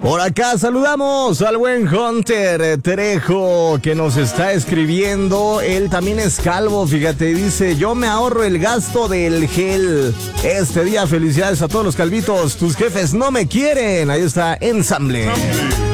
Por acá saludamos al buen Hunter Trejo que nos está escribiendo. Él también es calvo, fíjate, dice: yo me ahorro el gasto del gel. Este día felicidades a todos los calvitos. Tus jefes no me quieren. Ahí está, Ensamble.